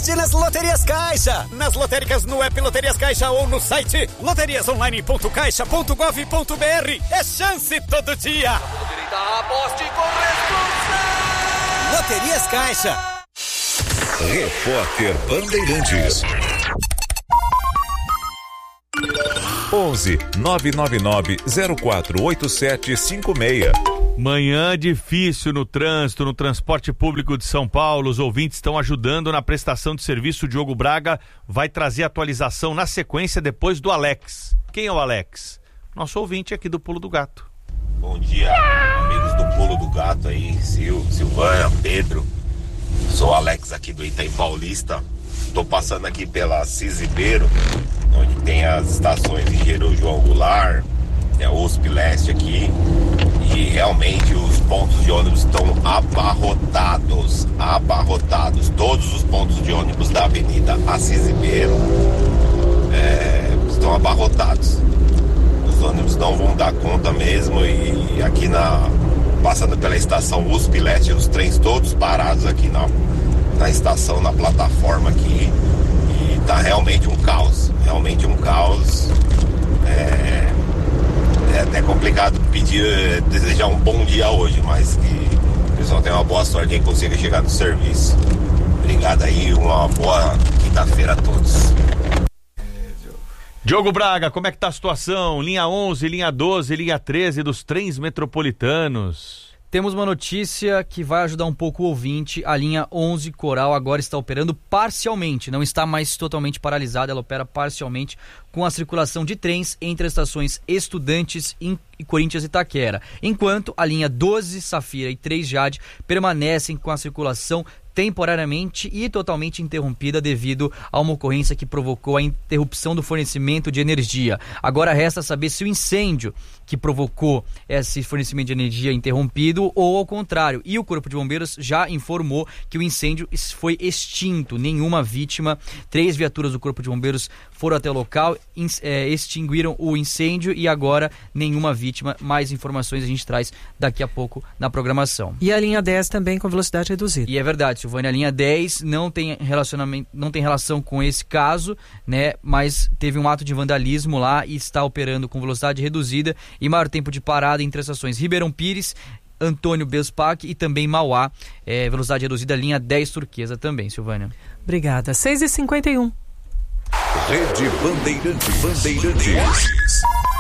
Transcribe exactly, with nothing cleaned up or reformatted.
Aposte nas Loterias Caixa. Nas lotéricas no app Loterias Caixa ou no site loterias online ponto caixa ponto gov ponto br. É chance todo dia. Aposte com responsa. Loterias Caixa. Repórter Bandeirantes. onze nove nove nove zero quatro oito sete cinco seis. Manhã difícil no trânsito, no transporte público de São Paulo. Os ouvintes estão ajudando na prestação de serviço. O Diogo Braga vai trazer atualização na sequência depois do Alex. Quem é o Alex? Nosso ouvinte aqui do Pulo do Gato. Bom dia, amigos do Pulo do Gato aí, Sil, Silvana, Pedro. Sou o Alex aqui do Itaim Paulista. Estou passando aqui pela Cisibeiro, onde tem as estações Engenheiro João Goulart, tem a U S P Leste aqui. E realmente os pontos de ônibus estão abarrotados, abarrotados. Todos os pontos de ônibus da Avenida Assis Ribeiro é, estão abarrotados. Os ônibus não vão dar conta mesmo. E aqui na passando pela estação U S P Leste, os trens todos parados aqui na, na estação, na plataforma aqui. E tá realmente um caos, realmente um caos. É... É até complicado pedir, desejar um bom dia hoje, mas que o pessoal tenha uma boa sorte e consiga chegar no serviço. Obrigado aí, uma boa quinta-feira a todos. Diogo Braga, como é que tá a situação? Linha onze, linha doze, linha treze dos trens metropolitanos. Temos uma notícia que vai ajudar um pouco o ouvinte. A linha onze Coral agora está operando parcialmente, não está mais totalmente paralisada, ela opera parcialmente com a circulação de trens entre as estações Estudantes e Corinthians e Itaquera. Enquanto a linha doze, Safira e três Jade permanecem com a circulação temporariamente e totalmente interrompida devido a uma ocorrência que provocou a interrupção do fornecimento de energia. Agora resta saber se o incêndio que provocou esse fornecimento de energia interrompido ou ao contrário. E o Corpo de Bombeiros já informou que o incêndio foi extinto, nenhuma vítima. Três viaturas do Corpo de Bombeiros foram até o local, extinguiram o incêndio e agora nenhuma vítima. Mais informações a gente traz daqui a pouco na programação. E a linha dez também com velocidade reduzida. E é verdade, Silvânia, a linha dez não tem relacionamento, não tem relação com esse caso, né? Mas teve um ato de vandalismo lá e está operando com velocidade reduzida e maior tempo de parada entre as estações Ribeirão Pires, Antônio Bespac e também Mauá, é, velocidade reduzida, linha dez Turquesa também, Silvânia. Obrigada. seis e cinquenta e um. Rede Bandeirantes. Bandeirantes.